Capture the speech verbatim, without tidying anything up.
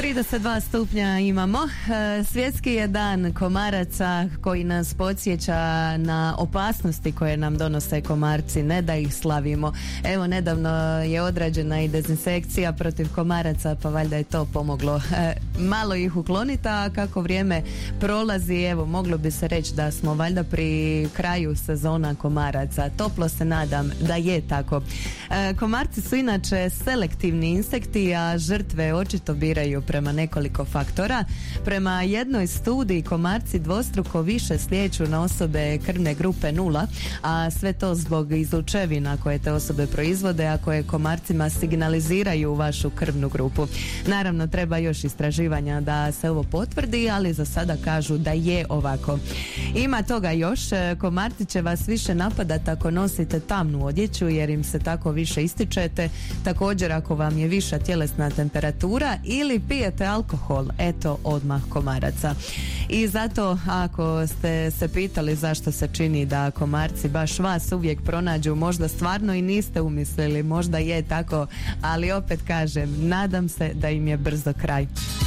trideset dva stupnja imamo. E, svjetski je dan komaraca koji nas podsjeća na opasnosti koje nam donose komarci, ne da ih slavimo. Evo, nedavno je odrađena i dezinsekcija protiv komaraca, pa valjda je to pomoglo e, malo ih ukloniti, a kako vrijeme prolazi, evo, moglo bi se reći da smo valjda pri kraju sezona komaraca. Toplo se nadam da je tako. E, komarci su inače selektivni insekti, a žrtve očito biraju prema nekoliko faktora. Prema jednoj studiji komarci dvostruko više slijeću na osobe krvne grupe nula, a sve to zbog izlučevina koje te osobe proizvode, a koje komarcima signaliziraju vašu krvnu grupu. Naravno, treba još istraživanja da se ovo potvrdi, ali za sada kažu da je ovako. Ima toga još. Komarci će vas više napadati ako nosite tamnu odjeću, jer im se tako više ističete. Također, ako vam je viša tjelesna temperatura ili pijete alkohol, eto odmah komaraca. I zato, ako ste se pitali zašto se čini da komarci baš vas uvijek pronađu, možda stvarno i niste umislili, možda je tako, ali opet kažem, nadam se da im je brzo kraj.